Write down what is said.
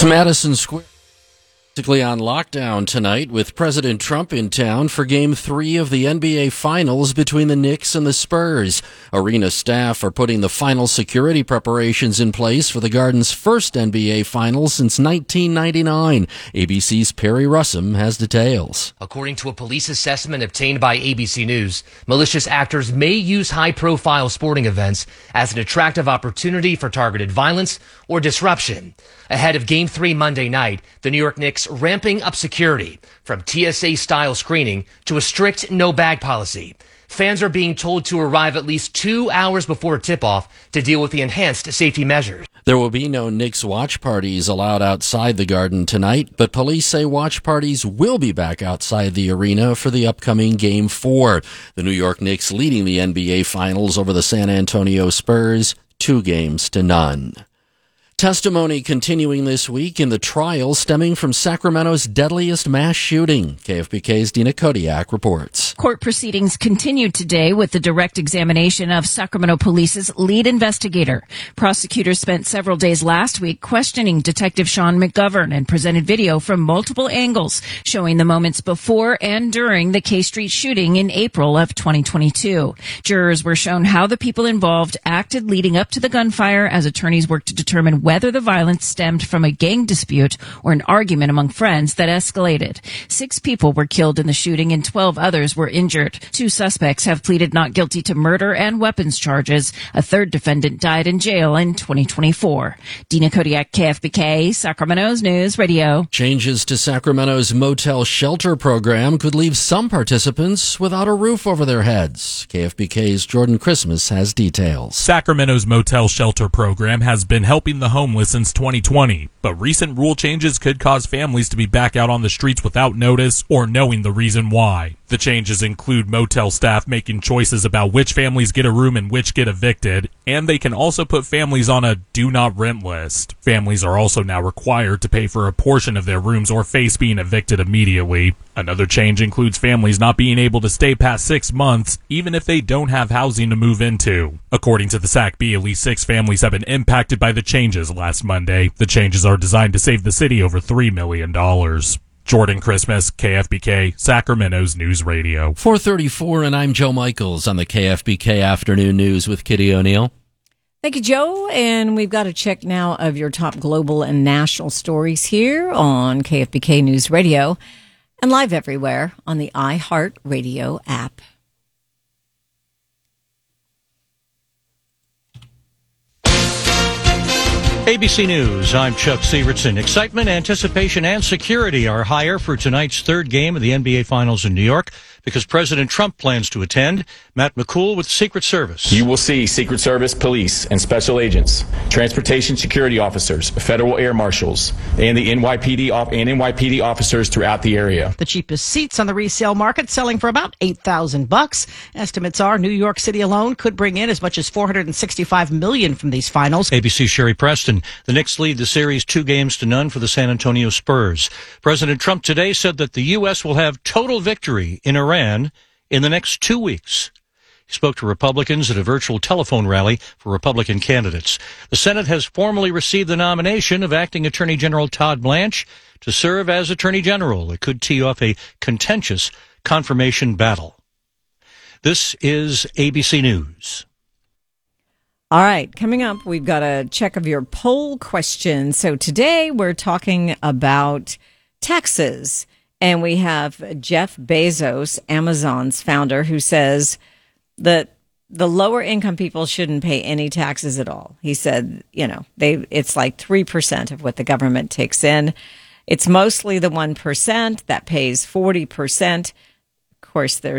To Madison Square, basically on lockdown tonight, with President Trump in town for Game 3 of the NBA Finals between the Knicks and the Spurs. Arena staff are putting the final security preparations in place for the Garden's first NBA Finals since 1999. ABC's Perry Russum has details. According to a police assessment obtained by ABC News, malicious actors may use high-profile sporting events as an attractive opportunity for targeted violence or disruption. Ahead of Game 3 Monday night, the New York Knicks ramping up security from TSA-style screening to a strict no-bag policy. Fans are being told to arrive at least 2 hours before tip-off to deal with the enhanced safety measures. There will be no Knicks watch parties allowed outside the Garden tonight, but police say watch parties will be back outside the arena for the upcoming Game 4. The New York Knicks leading the NBA Finals over the San Antonio Spurs 2-0. Testimony continuing this week in the trial stemming from Sacramento's deadliest mass shooting. KFBK's Dina Kodiak reports. Court proceedings continued today with the direct examination of Sacramento Police's lead investigator. Prosecutors spent several days last week questioning Detective Sean McGovern and presented video from multiple angles showing the moments before and during the K Street shooting in April of 2022. Jurors were shown how the people involved acted leading up to the gunfire as attorneys worked to determine whether the violence stemmed from a gang dispute or an argument among friends that escalated. 6 people were killed in the shooting and 12 others were injured. 2 suspects have pleaded not guilty to murder and weapons charges. A third defendant died in jail in 2024. Dina Kodiak, KFBK, Sacramento's News Radio. Changes to Sacramento's motel shelter program could leave some participants without a roof over their heads. KFBK's Jordan Christmas has details. Sacramento's motel shelter program has been helping the homeless since 2020, but recent rule changes could cause families to be back out on the streets without notice or knowing the reason why. The changes include motel staff making choices about which families get a room and which get evicted, and they can also put families on a do not rent list. Families are also now required to pay for a portion of their rooms or face being evicted immediately. Another change includes families not being able to stay past 6 months, even if they don't have housing to move into. According to the SACB, at least 6 families have been impacted by the changes last Monday. The changes are designed to save the city over $3 million. Jordan Christmas, KFBK, Sacramento's News Radio. 4:34, and I'm Joe Michaels on the KFBK Afternoon News with Kitty O'Neill. Thank you, Joe. And we've got a check now of your top global and national stories here on KFBK News Radio and live everywhere on the iHeartRadio app. ABC News, I'm Chuck Sievertson. Excitement, anticipation, and security are higher for tonight's third game of the NBA Finals in New York because President Trump plans to attend. Matt McCool with Secret Service. You will see Secret Service, police, and special agents, transportation security officers, federal air marshals, and the NYPD officers throughout the area. The cheapest seats on the resale market selling for about $8,000. Estimates are New York City alone could bring in as much as $465 million from these finals. ABC's Sherry Preston. The Knicks lead the series 2-0 for the San Antonio Spurs. President Trump today said that the U.S. will have total victory in Iran in the next 2 weeks. He spoke to Republicans at a virtual telephone rally for Republican candidates. The Senate has formally received the nomination of Acting Attorney General Todd Blanche to serve as Attorney General. It could tee off a contentious confirmation battle. This is ABC News. All right, coming up, we've got a check of your poll questions. So today we're talking about taxes, and we have Jeff Bezos, Amazon's founder, who says that the lower income people shouldn't pay any taxes at all. He said, it's like 3% of what the government takes in. It's mostly the 1% that pays 40%. Of course, there's